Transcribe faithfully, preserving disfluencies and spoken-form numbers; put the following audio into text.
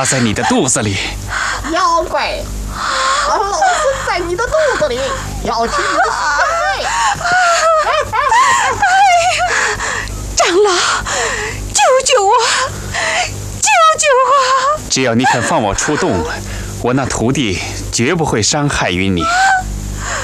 他在你的肚子里。 妖怪，老孙在你的肚子里，要吃你的血！ 长老，救救我！救救我！ 只要你肯放我出洞，我那徒弟绝不会伤害于你。